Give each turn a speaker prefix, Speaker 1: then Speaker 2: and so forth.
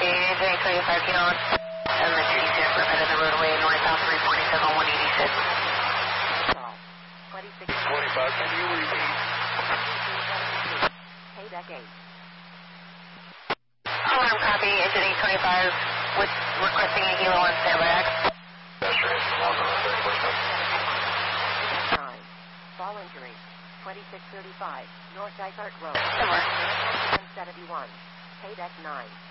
Speaker 1: J 25 kilo, and the trees here for the roadway, northbound 347, 186.
Speaker 2: 26. 25, can you repeat? Payback 8.
Speaker 1: Copy, engine 825, with requesting a helo on standby.
Speaker 2: Fall injury, 2635, North Dysart Road.
Speaker 1: Somewhere.
Speaker 2: 71. Payback 9.